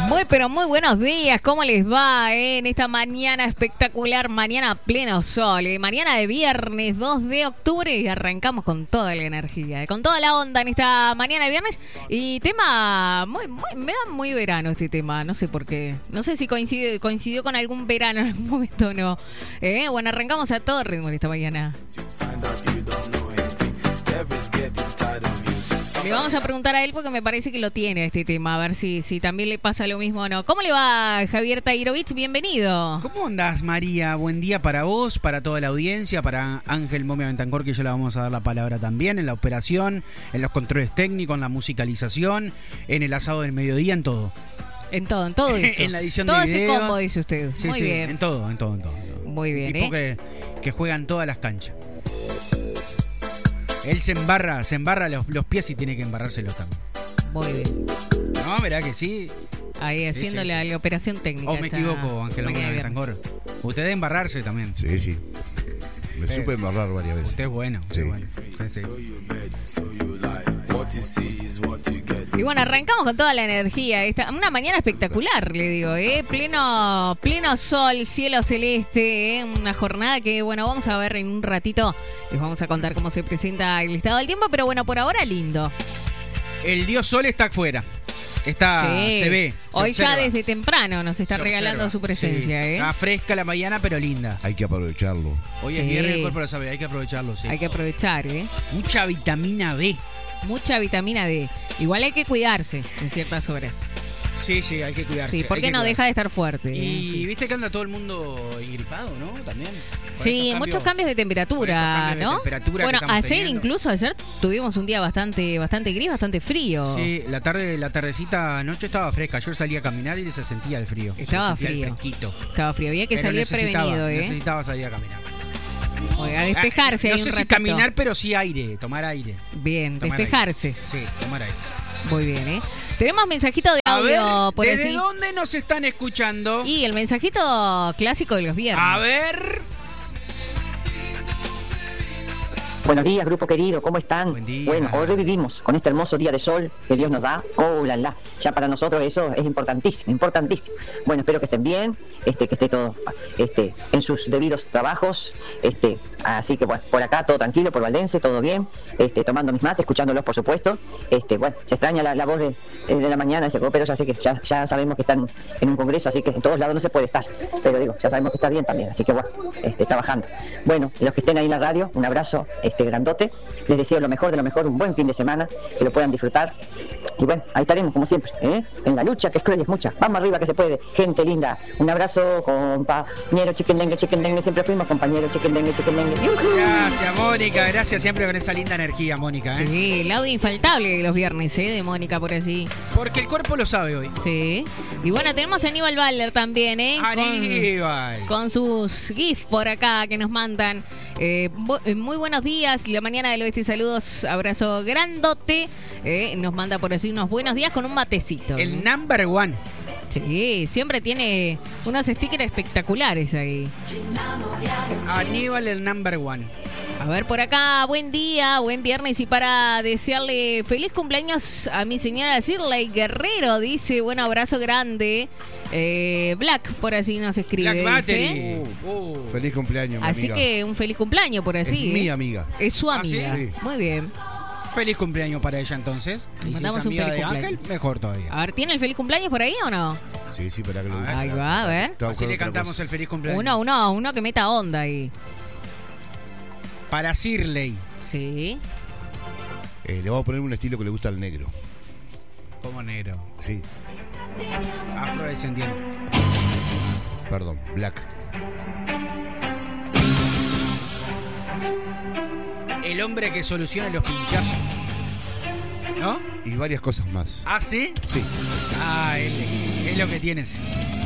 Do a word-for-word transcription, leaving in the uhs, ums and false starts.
Muy, pero muy buenos días. ¿Cómo les va eh? en esta mañana espectacular? Mañana pleno sol. Eh? Mañana de viernes dos de octubre y arrancamos con toda la energía, eh? con toda la onda en esta mañana de viernes. Y tema, muy, muy, me da muy verano este tema. No sé por qué. No sé si coincide, coincidió con algún verano en algún momento o no. Eh, bueno, arrancamos a todo ritmo esta mañana. Le vamos a preguntar a él porque me parece que lo tiene este tema, a ver si, si también le pasa lo mismo o no. ¿Cómo le va, Javier Tairovich? Bienvenido. ¿Cómo andás, María? Buen día para vos, para toda la audiencia, para Ángel Momia Bentancor, que ya le vamos a dar la palabra también, en la operación, en los controles técnicos, en la musicalización, en el asado del mediodía, en todo. En todo, en todo eso. En la edición todo de videos. Todo ese combo, dice usted. Sí, Muy sí, bien. en todo, en todo, en todo. En todo. Muy bien, tipo ¿eh? que, que juegan todas las canchas. Él se embarra, se embarra los, los pies y tiene que embarrárselos también. Muy bien. No, verá que sí. Ahí sí, haciendo sí, la, sí. la operación técnica. O me equivoco, Ángel Momia Bentancor. Usted debe embarrarse también. Sí, sí. Me usted, supe embarrar varias veces. Usted es bueno. Usted sí. es bueno. Sí, sí. Y bueno, arrancamos con toda la energía. Esta, una mañana espectacular, le digo, ¿eh? Pleno, pleno sol, cielo celeste, ¿eh? Una jornada que, bueno, vamos a ver en un ratito. Les vamos a contar cómo se presenta el estado del tiempo, pero bueno, por ahora lindo. El dios sol está afuera. Está, sí. se ve. Se Hoy observa. Ya desde temprano nos está Se regalando observa. su presencia, sí. ¿eh? Está fresca la mañana, pero linda. Hay que aprovecharlo. Hoy sí. es viernes, el cuerpo lo sabe, hay que aprovecharlo, sí. Hay que aprovechar, ¿eh? Mucha vitamina D. Mucha vitamina D. Igual hay que cuidarse en ciertas horas. Sí, sí, hay que cuidarse. Sí, porque no cuidarse. deja de estar fuerte. Y ¿eh? Sí. viste que anda todo el mundo gripado, ¿no? También. Sí, cambios, muchos cambios de temperatura, cambios ¿no? De temperatura bueno, ayer teniendo. incluso ayer tuvimos un día bastante bastante gris, bastante frío. Sí, la tarde, la tardecita anoche estaba fresca. Yo salí a caminar y se sentía el frío. Estaba se sentía frío. El fresquito. Estaba frío, había que pero salir prevenido, ¿eh? Necesitaba salir a caminar. Oye, a despejarse. Ah, no ahí sé un si ratito. caminar, pero sí aire, tomar aire. Bien, tomar despejarse. Aire. Sí, tomar aire. Muy bien, ¿eh? Tenemos mensajito de audio. A ver, por ¿desde así. dónde nos están escuchando? Y el mensajito clásico de los viernes. A ver. Buenos días, grupo querido, ¿cómo están? Buen día. Bueno, hoy revivimos con este hermoso día de sol que Dios nos da. Oh, la, la. Ya para nosotros eso es importantísimo, importantísimo. Bueno, espero que estén bien, este, que esté todo este, en sus debidos trabajos. Este, así que bueno, por acá todo tranquilo, por Valdense, todo bien. Este, tomando mis mates, escuchándolos, por supuesto. Este, bueno, se extraña la, la voz de, de la mañana, ese pero ya sé que ya, ya sabemos que están en un congreso, así que en todos lados no se puede estar. Pero digo, ya sabemos que está bien también, así que bueno, este, trabajando. Bueno, los que estén ahí en la radio, un abrazo. Este, grandote, les deseo lo mejor de lo mejor, un buen fin de semana, que lo puedan disfrutar y bueno, ahí estaremos como siempre, ¿eh? En la lucha, que es cruel y es mucha, vamos arriba que se puede, gente linda, un abrazo, compañero chiquendengue, chiquendengue, siempre fuimos compañeros chiquendengue, chiquendengue. Gracias, Mónica, gracias siempre con esa linda energía, Mónica, ¿eh? Sí, el audio infaltable de los viernes, ¿eh? De Mónica por allí. Porque el cuerpo lo sabe hoy. Sí, y bueno, tenemos a Aníbal Baller también, ¿eh? Aníbal. Con, con sus GIFs por acá que nos mandan. Eh, muy buenos días, la mañana del oeste, saludos, abrazo grandote. Eh, nos manda por así unos buenos días con un matecito. El number one. Sí, siempre tiene unos stickers espectaculares ahí. Aníbal, el number one. A ver, por acá, buen día, buen viernes, y para desearle feliz cumpleaños a mi señora Shirley Guerrero, dice, buen abrazo grande. Eh, Black, por así nos escribe. Black dice. Battery. Uh, uh. Feliz cumpleaños, mi Así amiga. que un feliz cumpleaños, por así. Es mi ¿eh? amiga. Es su ¿Ah, amiga. sí? Muy bien. Feliz cumpleaños para ella entonces. Y si Mandamos es un amiga feliz de cumpleaños. Ángel, mejor todavía. A ver, ¿tiene el feliz cumpleaños por ahí o no? Sí, sí, para que lo A ver. Ahí va, a ver. Estaba Así buscando le otra cantamos cosa. el feliz cumpleaños. Uno, uno, uno que meta onda ahí. Para Shirley. Sí. Eh, le vamos a poner un estilo que le gusta al negro. Como negro. Sí, Afrodescendiente. perdón, black. El hombre que soluciona los pinchazos. ¿No? Y varias cosas más. ¿Ah, sí? Sí. Ah, es, es lo que tienes.